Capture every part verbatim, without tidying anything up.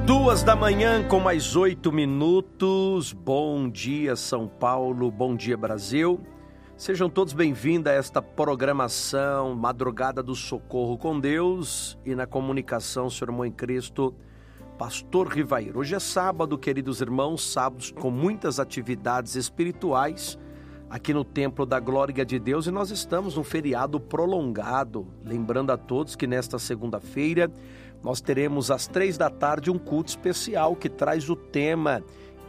Duas da manhã com mais oito minutos. Bom dia, São Paulo. Bom dia, Brasil. Sejam todos bem-vindos a esta programação Madrugada do Socorro com Deus e na comunicação, seu irmão em Cristo, Pastor Rivair. Hoje é sábado, queridos irmãos, sábados com muitas atividades espirituais aqui no Templo da Glória de Deus, e nós estamos num feriado prolongado. Lembrando a todos que nesta segunda-feira nós teremos às três da tarde um culto especial que traz o tema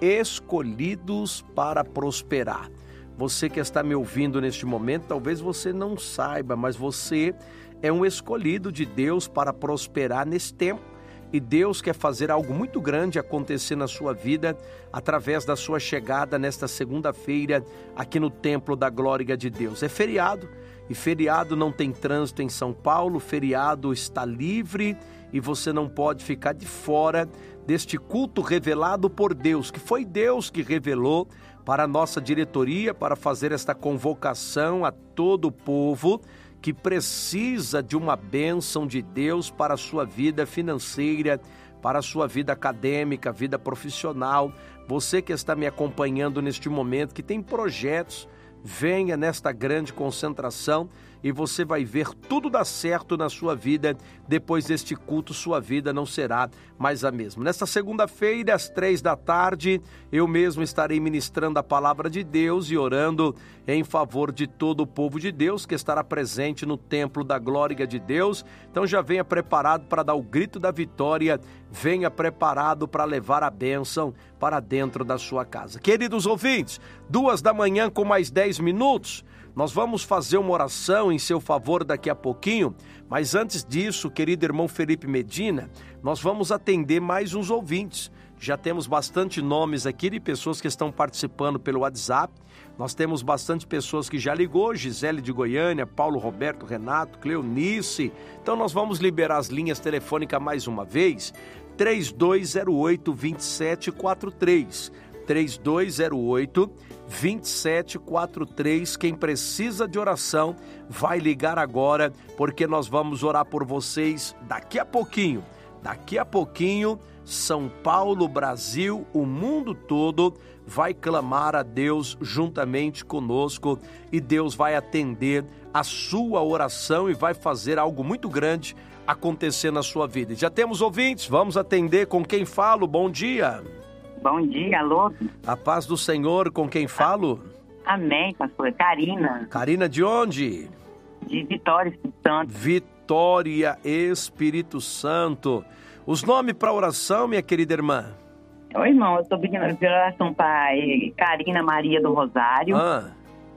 Escolhidos para Prosperar. Você que está me ouvindo neste momento, talvez você não saiba, mas você é um escolhido de Deus para prosperar nesse tempo. E Deus quer fazer algo muito grande acontecer na sua vida através da sua chegada nesta segunda-feira aqui no Templo da Glória de Deus. É feriado, e feriado não tem trânsito em São Paulo, feriado está livre e você não pode ficar de fora deste culto revelado por Deus, que foi Deus que revelou para a nossa diretoria, para fazer esta convocação a todo o povo que precisa de uma bênção de Deus para a sua vida financeira, para a sua vida acadêmica, vida profissional. Você que está me acompanhando neste momento, que tem projetos, venha nesta grande concentração e você vai ver tudo dar certo na sua vida. Depois deste culto, sua vida não será mais a mesma. Nesta segunda-feira, às três da tarde, eu mesmo estarei ministrando a palavra de Deus e orando em favor de todo o povo de Deus que estará presente no Templo da Glória de Deus. Então já venha preparado para dar o grito da vitória, venha preparado para levar a bênção para dentro da sua casa. Queridos ouvintes, duas da manhã com mais dez minutos, nós vamos fazer uma oração em seu favor daqui a pouquinho, mas antes disso, querido irmão Felipe Medina, nós vamos atender mais uns ouvintes. Já temos bastante nomes aqui de pessoas que estão participando pelo WhatsApp. Nós temos bastante pessoas que já ligou, Gisele de Goiânia, Paulo Roberto, Renato, Cleonice. Então nós vamos liberar as linhas telefônicas mais uma vez, três dois zero oito, dois sete quatro três, três dois zero oito, dois sete quatro três. Quem precisa de oração vai ligar agora, porque nós vamos orar por vocês daqui a pouquinho. Daqui a pouquinho, São Paulo, Brasil, o mundo todo vai clamar a Deus juntamente conosco, e Deus vai atender a sua oração e vai fazer algo muito grande acontecer na sua vida. Já temos ouvintes, vamos atender. Com quem falo? Bom dia. Bom dia, alô. A paz do Senhor, com quem falo? Amém, pastor. Karina. Karina de onde? De Vitória, Espírito Santo. Vitória, Espírito Santo. Os nomes para oração, minha querida irmã? Oi, irmão, eu estou pedindo oração para Karina Maria do Rosário. Ah.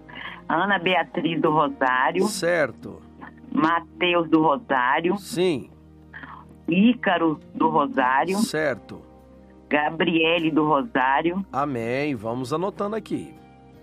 Ana Beatriz do Rosário. Certo. Mateus do Rosário. Sim. Ícaro do Rosário. Certo. Gabriele do Rosário. Amém. Vamos anotando aqui.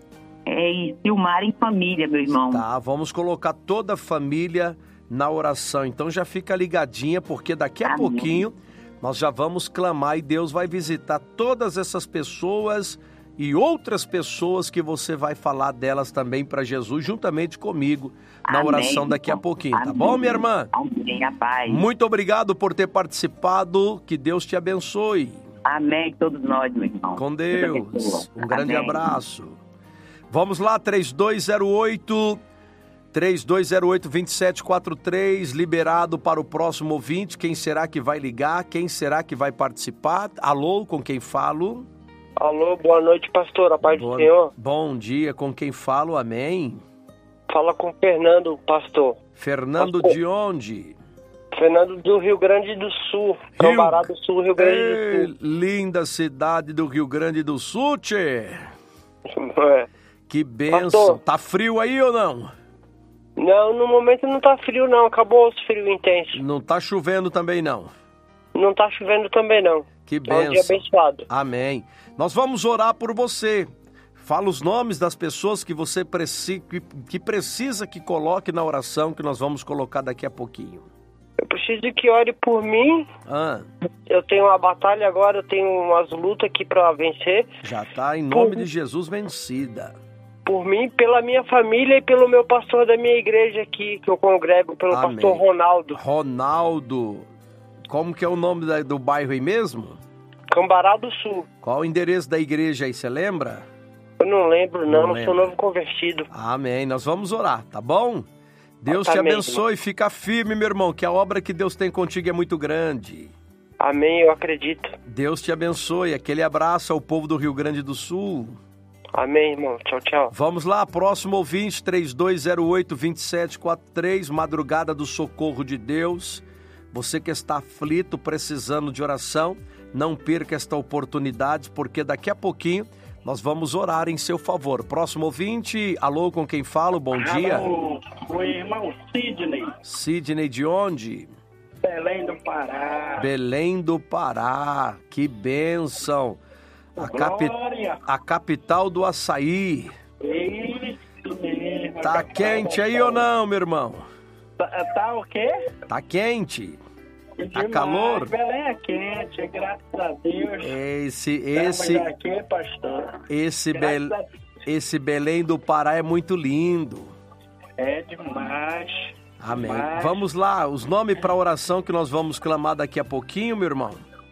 É, e Silmar em família, meu irmão. Tá, vamos colocar toda a família na oração. Então já fica ligadinha, porque daqui a Amém. pouquinho nós já vamos clamar e Deus vai visitar todas essas pessoas e outras pessoas que você vai falar delas também para Jesus, juntamente comigo, na Amém. oração daqui a pouquinho. Amém. Tá bom, minha irmã? Amém, a paz. Muito obrigado por ter participado. Que Deus te abençoe. Amém, todos nós, meu irmão. Com Deus. Um grande Amém. abraço. Vamos lá, três dois zero oito, três dois zero oito, dois sete quatro três, liberado para o próximo ouvinte. Quem será que vai ligar? Quem será que vai participar? Alô, com quem falo? Alô, boa noite, pastor, a paz boa... do Senhor. Bom dia, com quem falo? Amém. Fala com Fernando, pastor. Fernando pastor. De onde? Fernando do Rio Grande do Sul, Rio... Cambará do Sul, Rio Grande Ei, do Sul. Linda cidade do Rio Grande do Sul, tchê. É. Que benção. Tá frio aí ou não? Não, no momento não tá frio não, acabou os frios intensos. Não tá chovendo também não? Não tá chovendo também não. Que benção. É um dia abençoado. Amém. Nós vamos orar por você. Fala os nomes das pessoas que você preci... que precisa que coloque na oração, que nós vamos colocar daqui a pouquinho. Eu preciso que ore por mim. Ah. Eu tenho uma batalha agora, eu tenho umas lutas aqui para vencer. Já tá, em nome por... de Jesus, vencida. Por mim, pela minha família e pelo meu pastor da minha igreja aqui, que eu congrego, pelo Amém. pastor Ronaldo. Ronaldo. Como que é o nome da, do bairro aí mesmo? Cambará do Sul. Qual o endereço da igreja aí, você lembra? Eu não lembro, não. Não Eu sou lembra. novo convertido. Amém. Nós vamos orar, tá bom? Deus te Amém, abençoe. Fica firme, meu irmão, que a obra que Deus tem contigo é muito grande. Amém, eu acredito. Deus te abençoe. Aquele abraço ao povo do Rio Grande do Sul. Amém, irmão. Tchau, tchau. Vamos lá, próximo ouvinte, três dois zero oito, dois sete quatro três, Madrugada do Socorro de Deus. Você que está aflito, precisando de oração, não perca esta oportunidade, porque daqui a pouquinho nós vamos orar em seu favor. Próximo ouvinte, alô, com quem falo? Bom dia. Alô, o irmão Sidney, Sidney de onde? Belém do Pará. Belém do Pará, que bênção. A, capi... Glória. a capital do açaí. Isso mesmo. Tá quente aí ou não, meu irmão? Tá, tá o quê? Tá quente? Tá Demais. calor? Belém é quente, graças a Deus. Esse, Estamos esse, aqui, pastor. esse, Graças Be... a Deus. esse Belém do Pará é muito lindo. É demais. Amém. Demais. Vamos lá, os nomes para oração que nós vamos clamar daqui a pouquinho, meu irmão.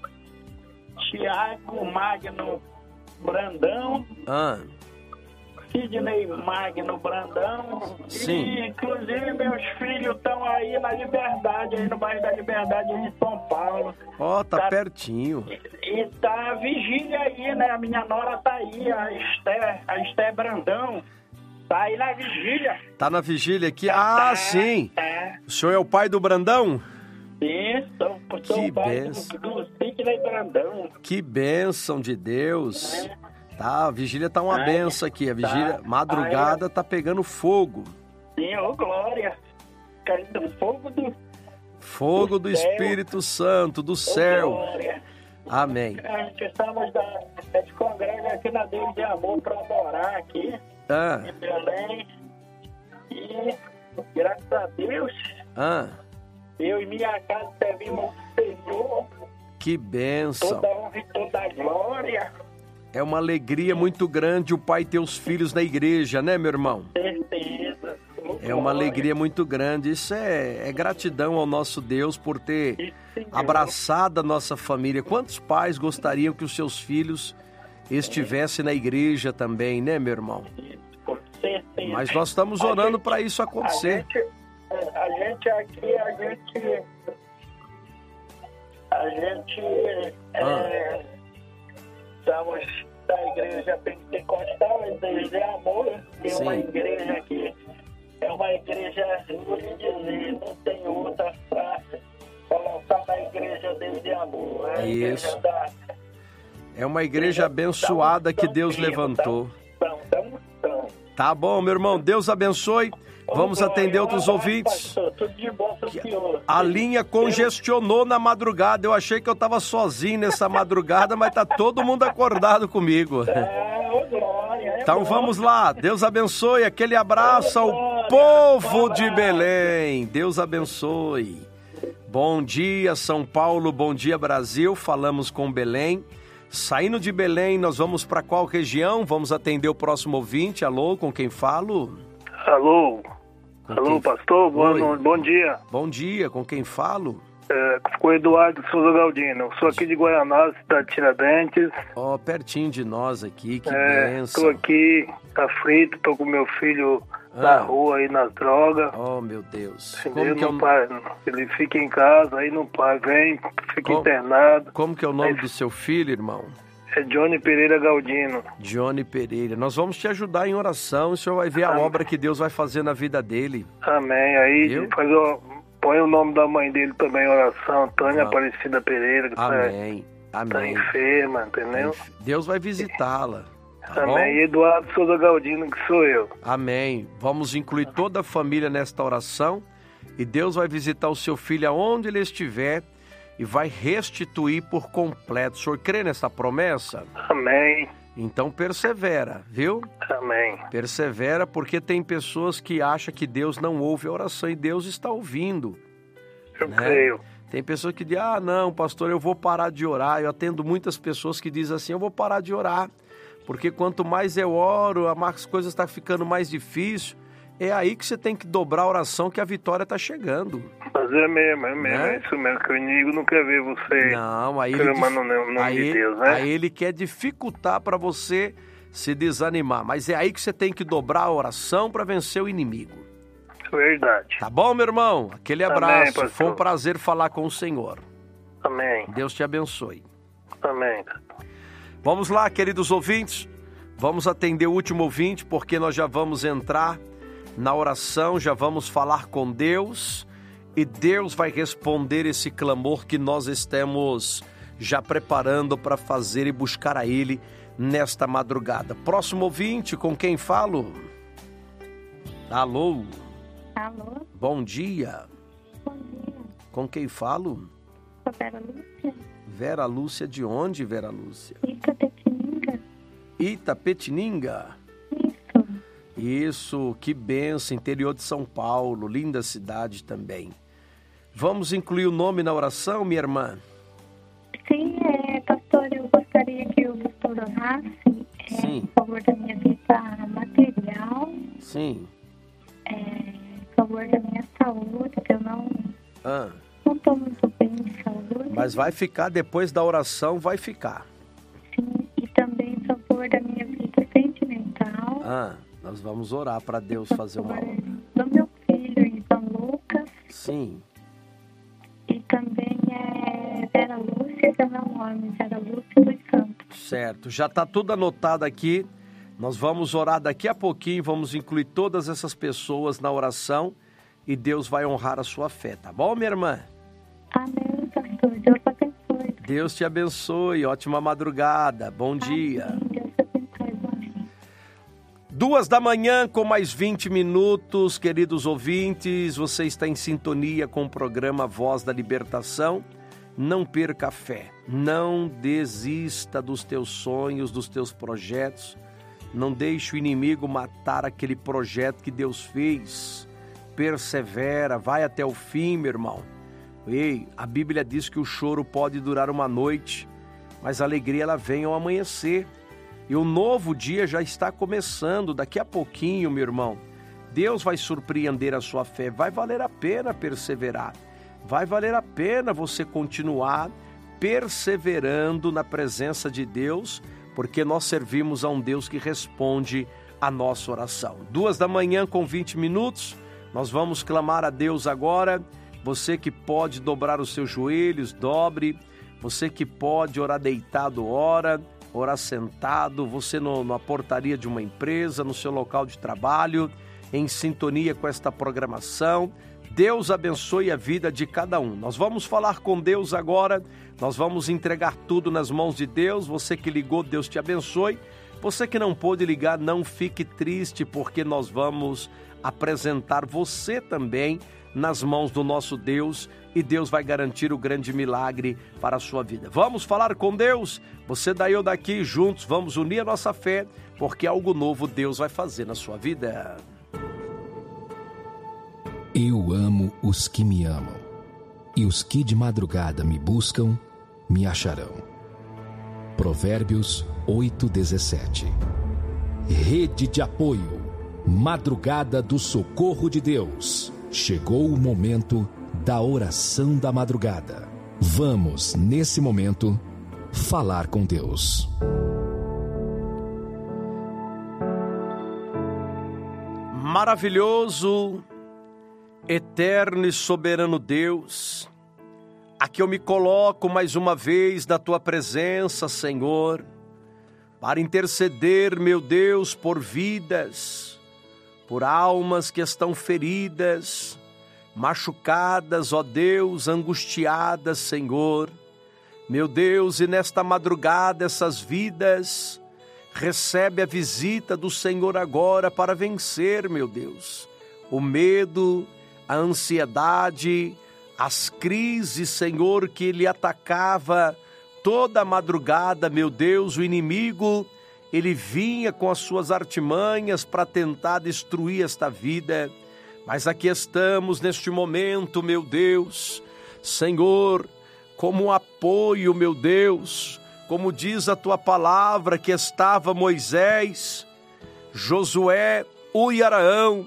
Tiago Magno Brandão. Ah, Sidney Magno Brandão. Sim. E, inclusive, meus filhos estão aí na Liberdade, aí no bairro da Liberdade, em São Paulo. ó, tá Tá. pertinho. E tá a vigília aí, né? A minha nora tá aí, a Esté, a Esté Brandão. Tá aí na vigília. Tá na vigília aqui? Ah, Tá, sim. Tá. O senhor é o pai do Brandão? Sim, sou, sou Que o pai benção. do, do Sidney Brandão. Que bênção de Deus. Tá, a vigília tá uma Ai, benção aqui. A vigília, tá. madrugada, tá pegando fogo. Sim, ô glória. Caindo fogo do, Fogo do Do céu. Espírito Santo, do ô céu. glória. Amém. A gente estamos da, a gente congrega aqui na Deus de Amor para adorar aqui Ah, em Belém. E graças a Deus, ah, eu e minha casa servimos ao Senhor. que bênção. Toda honra e toda glória, É uma alegria muito grande o pai ter os filhos na igreja, né, meu irmão? certeza. É uma alegria muito grande. Isso é, é gratidão ao nosso Deus por ter abraçado a nossa família. Quantos pais gostariam que os seus filhos estivessem na igreja também, né, meu irmão? Com certeza. Mas nós estamos A orando gente- para isso a acontecer. gente, é, a gente aqui, a gente. A gente. É, estamos da igreja pentecostal, Deus de Amor. Tem uma Sim. igreja aqui. É uma igreja, vou lhe dizer, não tem outra para colocar na igreja Deus de Amor. É a Isso. igreja da. É uma igreja abençoada que Deus levantou. Então, então, então. Tá bom, meu irmão. Deus abençoe. Vamos atender outros ouvintes. Pastor, tudo de bom pro senhor. A linha congestionou na madrugada. Eu achei que eu estava sozinho nessa madrugada, mas tá todo mundo acordado comigo. É, ô glória. é Então bom. vamos lá. Deus abençoe. Aquele abraço ao povo de Belém. Deus abençoe. Bom dia, São Paulo. Bom dia, Brasil. Falamos com Belém. Saindo de Belém, nós vamos para qual região? Vamos atender o próximo ouvinte. Alô, com quem falo? Alô, Com alô, quem- pastor, boa Oi. noite, bom dia. Bom dia, com quem falo? É, com o Eduardo Souza Galdino, sou aqui de Guaraná, cidade de Tiradentes. Ó, pertinho de nós aqui, que É, bênção. tô aqui, aflito, tô com meu filho Ah. na rua aí nas drogas. Oh, meu Deus. Como Entendeu? que, é Não o, pai, ele fica em casa, aí não pai, vem, fica Como? internado. como que é o nome Aí- do seu filho, irmão? É Johnny Pereira Galdino. Johnny Pereira. Nós vamos te ajudar em oração e o senhor vai ver a Amém. obra que Deus vai fazer na vida dele. Amém. Aí Viu? faz o, põe o nome da mãe dele também em oração, Antônia Ah. Aparecida Pereira, que tá, Amém. tá Amém. enferma, entendeu? Deus vai visitá-la. Tá bom? Amém. E Eduardo Souza Galdino, que sou eu. Amém. Vamos incluir toda a família nesta oração e Deus vai visitar o seu filho aonde ele estiver e vai restituir por completo. O senhor crê nessa promessa? Amém. Então persevera, viu? Amém. Persevera, porque tem pessoas que acham que Deus não ouve a oração e Deus está ouvindo. Eu Né? creio. Tem pessoas que dizem, ah, não, pastor, eu vou parar de orar. Eu atendo muitas pessoas que dizem assim, eu vou parar de orar, porque quanto mais eu oro, as coisas estão ficando mais difíceis. é aí que você tem que dobrar a oração que a vitória está chegando. Mas é mesmo, é mesmo, Né? é isso mesmo, que o inimigo não quer ver você Não, aí ele, clamando no nome aí, de Deus, né? aí ele quer dificultar para você se desanimar. Mas é aí que você tem que dobrar a oração para vencer o inimigo. Verdade. Tá bom, meu irmão? Aquele Amém, abraço. pastor. Foi um prazer falar com o Senhor. Amém. Deus te abençoe. Amém. Vamos lá, queridos ouvintes. Vamos atender o último ouvinte, porque nós já vamos entrar na oração, já vamos falar com Deus e Deus vai responder esse clamor que nós estamos já preparando para fazer e buscar a Ele nesta madrugada. Próximo ouvinte, com quem falo? Alô? Alô? Bom dia. Bom dia. Com quem falo? Sou Vera Lúcia. Vera Lúcia, de onde, Vera Lúcia? Itapetininga. Itapetininga? Isso. Isso, que benção, interior de São Paulo, linda cidade também. Vamos incluir o nome na oração, minha irmã? Sim, é, pastor, eu gostaria que o pastor orasse é, Sim. em favor da minha vida material, Sim. é, em favor da minha saúde, que eu não Ah, não estou muito bem de saúde. mas vai ficar, depois da oração, vai ficar. Sim, e também em favor da minha vida sentimental. Ah, nós vamos orar para Deus fazer uma obra. Do meu filho, Ivan Lucas. Sim. E também é Vera Lúcia, que é meu nome, Vera Lúcia dos Santos. Certo, já está tudo anotado aqui. Nós vamos orar daqui a pouquinho, vamos incluir todas essas pessoas na oração e Deus vai honrar a sua fé, tá bom, minha irmã? Amém, pastor. Deus abençoe. Deus te abençoe, ótima madrugada, bom dia. Amém. Deus abençoe. Bom dia. Duas da manhã com mais vinte minutos, queridos ouvintes, você está em sintonia com o programa Voz da Libertação. Não perca a fé, não desista dos teus sonhos, dos teus projetos, não deixe o inimigo matar aquele projeto que Deus fez. Persevera, vai até o fim, meu irmão. Ei, a Bíblia diz que o choro pode durar uma noite, mas a alegria ela vem ao amanhecer. E o novo dia já está começando, daqui a pouquinho, meu irmão. Deus vai surpreender a sua fé, vai valer a pena perseverar. Vai valer a pena você continuar perseverando na presença de Deus, porque nós servimos a um Deus que responde a nossa oração. Duas da manhã com vinte minutos, nós vamos clamar a Deus agora. Você que pode dobrar os seus joelhos, dobre. Você que pode orar deitado, ora. Orar sentado, você no, na portaria de uma empresa, no seu local de trabalho, em sintonia com esta programação. Deus abençoe a vida de cada um. Nós vamos falar com Deus agora, nós vamos entregar tudo nas mãos de Deus. Você que ligou, Deus te abençoe. Você que não pôde ligar, não fique triste, porque nós vamos apresentar você também nas mãos do nosso Deus e Deus vai garantir o grande milagre para a sua vida. Vamos falar com Deus? Você daí ou daqui, juntos, vamos unir a nossa fé, porque algo novo Deus vai fazer na sua vida. Eu amo os que me amam, e os que de madrugada me buscam, me acharão. Provérbios oito, dezessete. Rede de apoio, madrugada do socorro de Deus. Chegou o momento da oração da madrugada. Vamos, nesse momento, falar com Deus. Maravilhoso, eterno e soberano Deus, aqui eu me coloco mais uma vez na Tua presença, Senhor, para interceder, meu Deus, por vidas, por almas que estão feridas, machucadas, ó Deus, angustiadas, Senhor. Meu Deus, e nesta madrugada essas vidas recebe a visita do Senhor agora para vencer, meu Deus, o medo, a ansiedade, as crises, Senhor, que lhe atacava toda a madrugada, meu Deus. O inimigo, ele vinha com as suas artimanhas para tentar destruir esta vida, mas aqui estamos neste momento, meu Deus, Senhor, como um apoio, meu Deus, como diz a Tua palavra, que estava Moisés, Josué, U e Araão,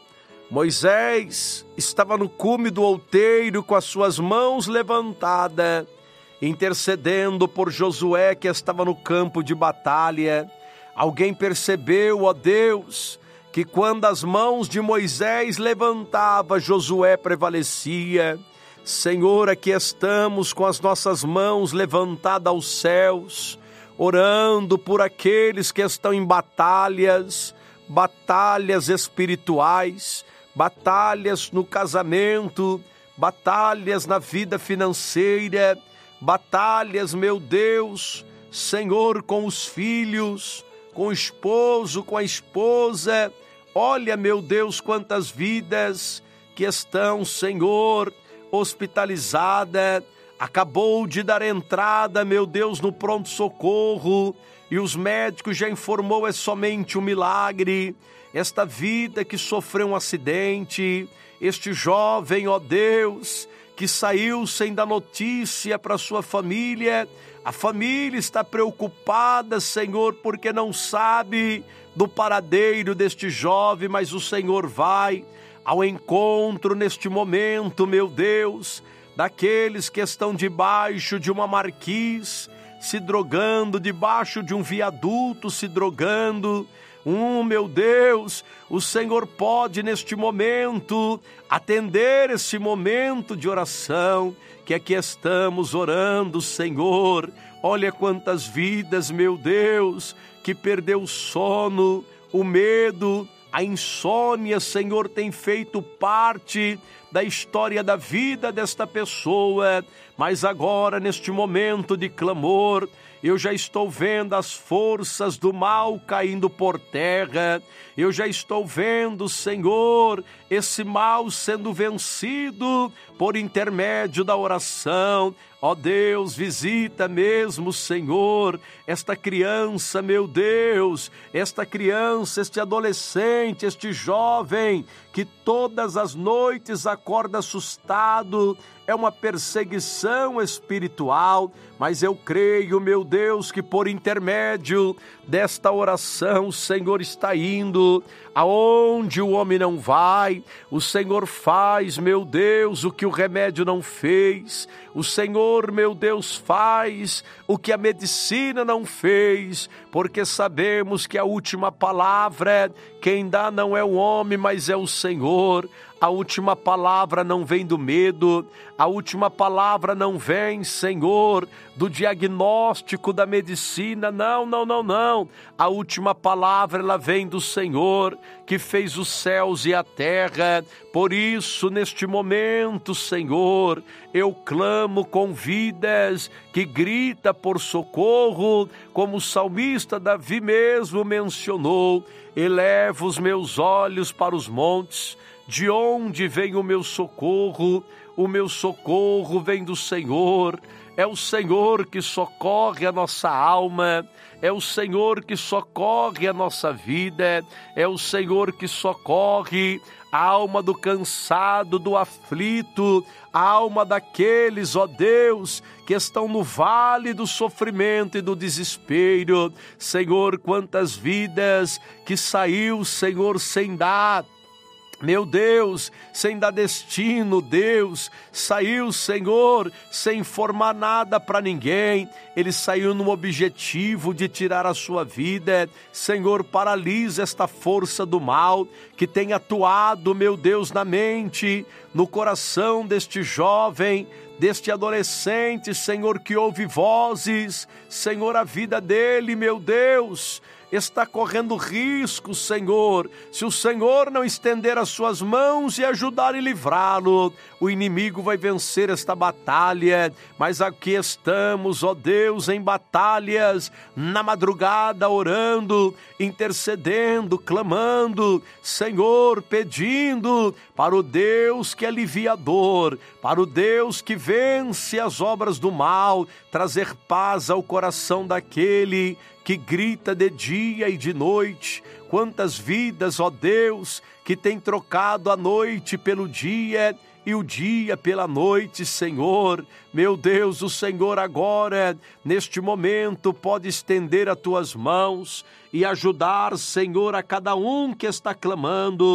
Moisés estava no cume do outeiro com as suas mãos levantadas, intercedendo por Josué que estava no campo de batalha. Alguém percebeu, ó Deus, que quando as mãos de Moisés levantava, Josué prevalecia. Senhor, aqui estamos com as nossas mãos levantadas aos céus, orando por aqueles que estão em batalhas, batalhas espirituais, batalhas no casamento, batalhas na vida financeira, batalhas, meu Deus, Senhor, com os filhos, com o esposo, com a esposa. Olha, meu Deus, quantas vidas que estão, Senhor, hospitalizada, acabou de dar entrada, meu Deus, no pronto-socorro, e os médicos já informou é somente um milagre. Esta vida que sofreu um acidente, este jovem, ó Deus, que saiu sem dar notícia para sua família, a família está preocupada, Senhor, porque não sabe do paradeiro deste jovem, mas o Senhor vai ao encontro neste momento, meu Deus, daqueles que estão debaixo de uma marquise, se drogando, debaixo de um viaduto, se drogando. Um, meu Deus, o Senhor pode neste momento atender esse momento de oração, que aqui estamos orando, Senhor. Olha quantas vidas, meu Deus, que perdeu o sono, o medo, a insônia, Senhor, tem feito parte da história da vida desta pessoa, mas agora, neste momento de clamor, eu já estou vendo as forças do mal caindo por terra, eu já estou vendo, Senhor, esse mal sendo vencido por intermédio da oração. Ó Deus, visita mesmo, Senhor, esta criança, meu Deus, esta criança, este adolescente, este jovem, que todas as noites acorda assustado. É uma perseguição espiritual, mas eu creio, meu Deus, que por intermédio desta oração, o Senhor está indo aonde o homem não vai. O Senhor faz, meu Deus, o que o remédio não fez. O Senhor, meu Deus, faz o que a medicina não fez, porque sabemos que a última palavra, quem dá não é o homem, mas é o Senhor. A última palavra não vem do medo, a última palavra não vem, Senhor, do diagnóstico da medicina, não, não, não, não. A última palavra, ela vem do Senhor, que fez os céus e a terra. Por isso, neste momento, Senhor, eu clamo com vidas que grita por socorro, como o salmista Davi mesmo mencionou. Elevo os meus olhos para os montes, de onde vem o meu socorro? O meu socorro vem do Senhor. É o Senhor que socorre a nossa alma, é o Senhor que socorre a nossa vida, é o Senhor que socorre a alma do cansado, do aflito, a alma daqueles, ó Deus, que estão no vale do sofrimento e do desespero. Senhor, quantas vidas que saiu, Senhor, sem dar, meu Deus, sem dar destino, Deus, saiu, Senhor, sem informar nada para ninguém. Ele saiu no objetivo de tirar a sua vida. Senhor, paralisa esta força do mal que tem atuado, meu Deus, na mente, no coração deste jovem, deste adolescente, Senhor, que ouve vozes. Senhor, a vida dele, meu Deus, está correndo risco, Senhor. Se o Senhor não estender as suas mãos e ajudar e livrá-lo, o inimigo vai vencer esta batalha. Mas aqui estamos, ó Deus, em batalhas, na madrugada, orando, intercedendo, clamando, Senhor, pedindo para o Deus que é aliviador, para o Deus que vence as obras do mal, trazer paz ao coração daquele que grita de dia e de noite. Quantas vidas, ó Deus, que tem trocado a noite pelo dia e o dia pela noite, Senhor. Meu Deus, o Senhor agora, neste momento, pode estender as tuas mãos e ajudar, Senhor, a cada um que está clamando,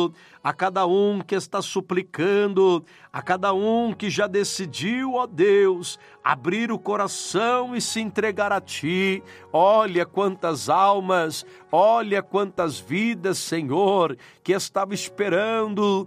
a cada um que está suplicando, a cada um que já decidiu, ó Deus, abrir o coração e se entregar a Ti. Olha quantas almas, olha quantas vidas, Senhor, que estavam esperando,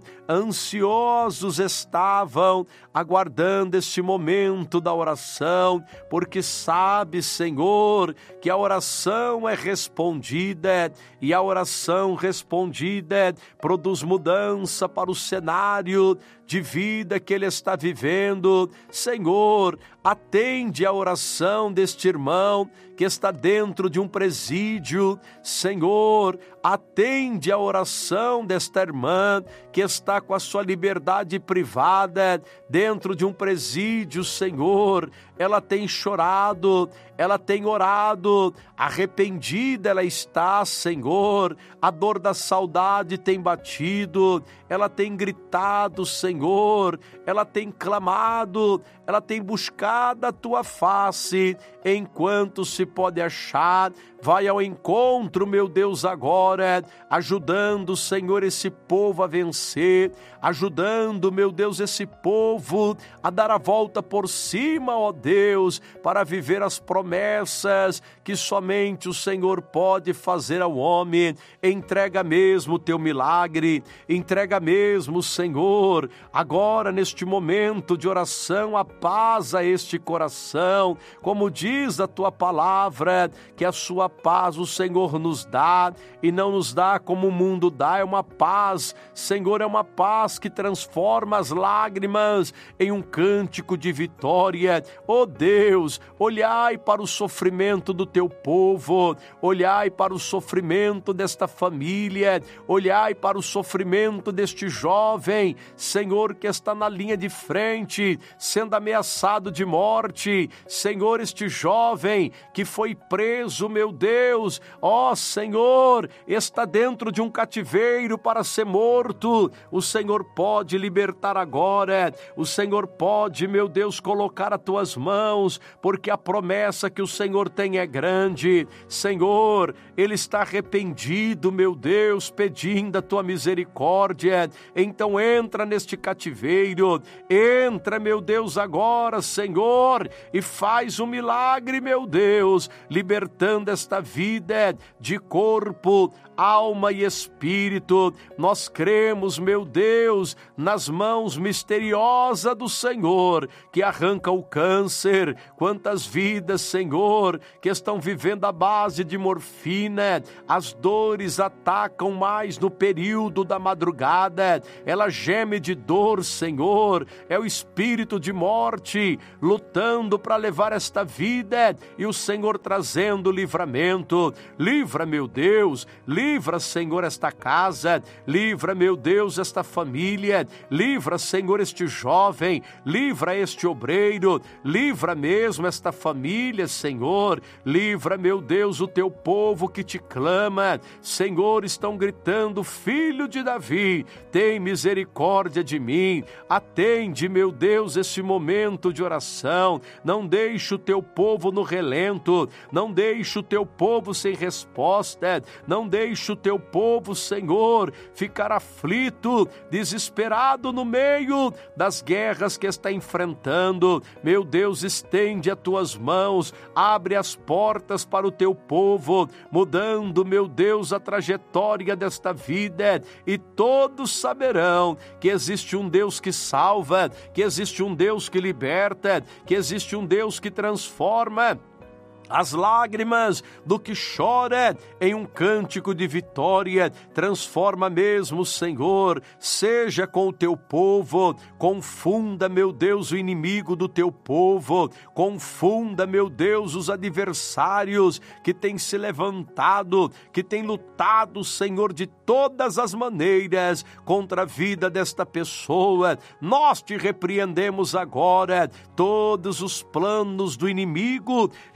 ansiosos estavam, aguardando este momento da oração, porque sabe, Senhor, que a oração é respondida, e a oração respondida produz mudança para o cenário de vida que ele está vivendo. Senhor, atende a oração deste irmão que está dentro de um presídio. Senhor, atende a oração desta irmã que está com a sua liberdade privada dentro de um presídio. Senhor, ela tem chorado, ela tem orado, arrependida ela está, Senhor, a dor da saudade tem batido, ela tem gritado, Senhor, ela tem clamado, ela tem buscado a Tua face, enquanto se pode achar. Vai ao encontro, meu Deus, agora, ajudando, Senhor, esse povo a vencer, ajudando, meu Deus, esse povo a dar a volta por cima, ó Deus, para viver as promessas que somente o Senhor pode fazer ao homem. Entrega mesmo o Teu milagre, entrega mesmo, Senhor, agora neste momento de oração, a paz a este coração, como diz a Tua palavra, que a Sua paz o Senhor nos dá, e não nos dá como o mundo dá. É uma paz, Senhor, é uma paz que transforma as lágrimas em um cântico de vitória. Ó Deus, olhai para o sofrimento do Teu povo, olhai para o sofrimento desta família, olhai para o sofrimento deste jovem, Senhor, que está na linha de frente, sendo ameaçado de morte. Senhor, este jovem que foi preso, meu Deus, ó Senhor, está dentro de um cativeiro para ser morto. O Senhor pode libertar agora, o Senhor pode, meu Deus, colocar as Tuas mãos, porque a promessa que o Senhor tem é grande. Senhor, ele está arrependido, meu Deus, pedindo a Tua misericórdia. Então entra neste cativeiro, entra, meu Deus, agora, Senhor, e faz um milagre, meu Deus, libertando esta vida de corpo, alma e espírito. Nós cremos, meu Deus, nas mãos misteriosas do Senhor, que arranca o câncer. Quantas vidas, Senhor, que estão vivendo à base de morfina, as dores atacam mais no período da madrugada, ela geme de dor, Senhor, é o espírito de morte lutando para levar esta vida, e o Senhor trazendo livramento. Livra, meu Deus, livra, Senhor, esta casa, livra, meu Deus, esta família, livra, Senhor, este jovem, livra este obreiro, livra mesmo esta família, Senhor, livra, meu Deus, o Teu povo que te clama. Senhor, estão gritando: Filho de Davi, tem misericórdia de mim. Atende, meu Deus, esse momento de oração. Não deixe o Teu povo no relento, não deixe o Teu povo sem resposta, não deixe o Teu povo, Senhor, ficar aflito, desesperado no meio das guerras que está enfrentando. Meu Deus, estende as Tuas mãos, abre as portas para o Teu povo, mudando, meu Deus, a trajetória desta vida, e todos saberão que existe um Deus que salva, que existe um Deus que liberta, que existe um Deus que transforma as lágrimas do que chora em um cântico de vitória. Transforma mesmo, Senhor, seja com o Teu povo, confunda, meu Deus, o inimigo do Teu povo, confunda, meu Deus, os adversários que têm se levantado, que têm lutado, Senhor, de todas as maneiras contra a vida desta pessoa. Nós Te repreendemos agora. Todos os planos do inimigo já estão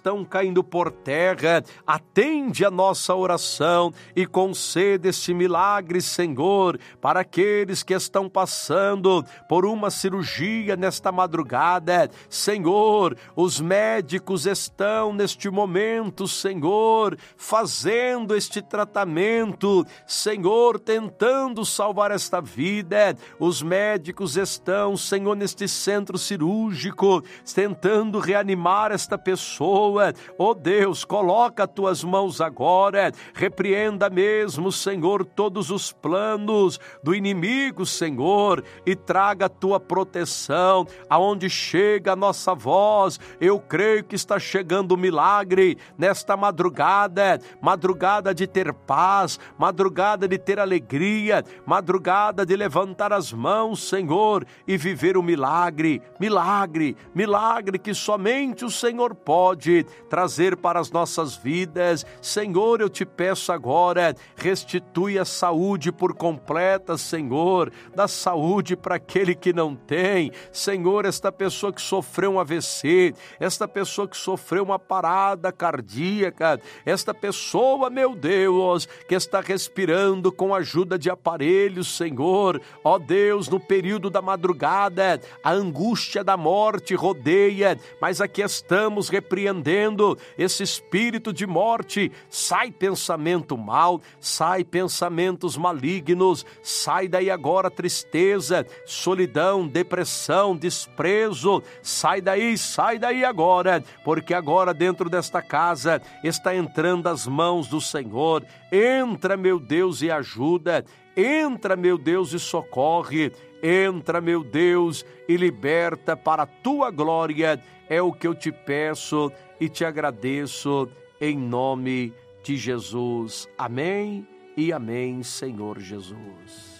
estão caindo por terra. Atende a nossa oração e concede este milagre, Senhor, para aqueles que estão passando por uma cirurgia nesta madrugada. Senhor, os médicos estão neste momento, Senhor, fazendo este tratamento, Senhor, tentando salvar esta vida. Os médicos estão, Senhor, neste centro cirúrgico, tentando reanimar esta pessoa. Oh Deus, coloca as tuas mãos agora, repreenda mesmo, Senhor, todos os planos do inimigo, Senhor, e traga a tua proteção. Aonde chega a nossa voz, eu creio que está chegando o milagre nesta madrugada, madrugada de ter paz, madrugada de ter alegria, madrugada de levantar as mãos, Senhor, e viver o milagre, milagre, milagre que somente o Senhor pode trazer para as nossas vidas. Senhor, eu te peço agora, restitui a saúde por completa, Senhor, dá saúde para aquele que não tem. Senhor, esta pessoa que sofreu um A V C, esta pessoa que sofreu uma parada cardíaca, esta pessoa, meu Deus, que está respirando com a ajuda de aparelhos, Senhor, ó Deus, no período da madrugada, a angústia da morte rodeia, mas aqui estamos repreendendo esse espírito de morte. Sai pensamento mal, sai pensamentos malignos, sai daí agora tristeza, solidão, depressão, desprezo, sai daí, sai daí agora, porque agora dentro desta casa está entrando as mãos do Senhor. Entra, meu Deus, e ajuda, entra, meu Deus, e socorre, entra, meu Deus, e liberta para a tua glória. É o que eu te peço e te agradeço em nome de Jesus. Amém e amém, Senhor Jesus.